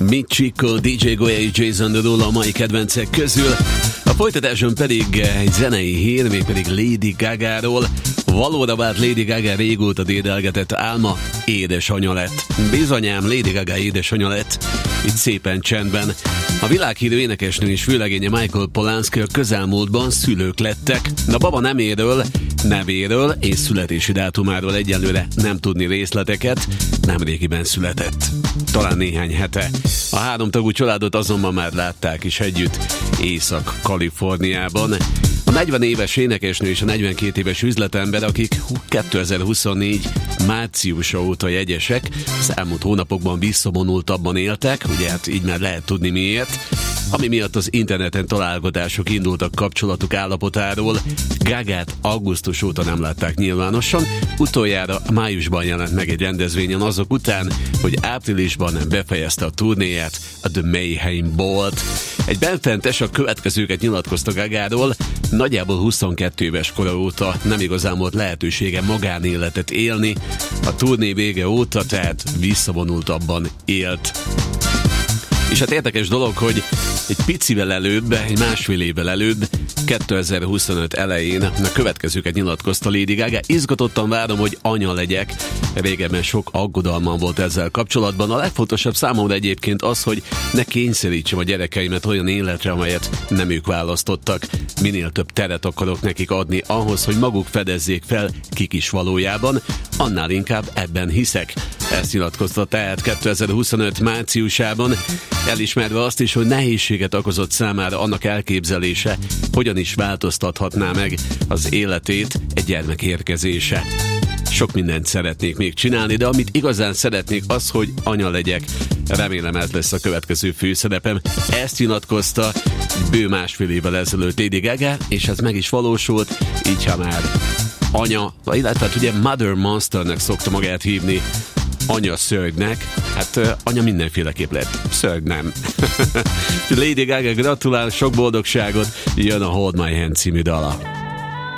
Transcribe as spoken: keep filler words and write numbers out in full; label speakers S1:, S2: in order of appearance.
S1: Michiko, dé dzsé Goya és Jason Derulo a mai kedvencek közül. A folytatáson pedig egy zenei hír, mégpedig Lady Gagáról. Valóra vált Lady Gaga régóta dédelgetett álma édesanyja lett. Bizonyám, Lady Gaga édesanyja lett, itt szépen csendben. A világhírű énekesnő és főlegénye Michael Polanski a közelmúltban szülők lettek. A baba neméről, nevéről és születési dátumáról egyelőre nem tudni részleteket, nemrégiben született. Talán néhány hete. A háromtagú családot azonban már látták is együtt Észak-Kaliforniában. A negyven éves énekesnő és a negyvenkét éves üzletember, akik kétezer-huszonnégy márciusa óta jegyesek, az elmúlt hónapokban visszavonultabban éltek, ugye hát így már lehet tudni miért, ami miatt az interneten találgatások indultak kapcsolatuk állapotáról. Gagát augusztus óta nem látták nyilvánosan, utoljára májusban jelent meg egy rendezvényen azok után, hogy áprilisban befejezte a turnéját, a The Mayhem Ball-t. Egy benfentes a következőket nyilatkozta Gagáról, nagyjából huszonkettő éves kora óta nem igazán volt lehetősége magánéletet élni, a turné vége óta tehát visszavonultabban élt. És hát érdekes dolog, hogy egy picivel előbb, egy másfél évvel előbb, kétezer-huszonöt elején a következőket nyilatkozta Lady Gaga. Izgatottan várom, hogy anya legyek. Régebben sok aggodalmam volt ezzel kapcsolatban. A legfontosabb számomra egyébként az, hogy ne kényszerítsem a gyerekeimet olyan életre, amelyet nem ők választottak. Minél több teret akarok nekik adni ahhoz, hogy maguk fedezzék fel, kik is valójában. Annál inkább ebben hiszek. Ezt nyilatkozta tehát kétezer-huszonöt márciusában, elismerve azt is, hogy nehézséget okozott számára annak elképzelése, hogyan is változtathatná meg az életét egy gyermek érkezése. Sok mindent szeretnék még csinálni, de amit igazán szeretnék az, hogy anya legyek. Remélem ez lesz a következő főszerepem. Ezt nyilatkozta bő másfél évvel ezelőtt Lady Gaga, és ez meg is valósult, így ha már anya, illetve ugye Mother Monsternek szokta magát hívni, anya szörnynek, hát uh, anya mindenféleképp lehet, szörny nem. Lady Gaga gratulál, sok boldogságot, jön a Hold My Hand című dala.